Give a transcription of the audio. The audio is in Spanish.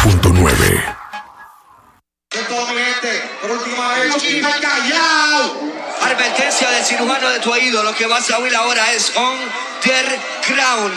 106.9. Por última vez, Callao. Advertencia del cirujano de tu oído. Lo que vas a oír ahora es Underground.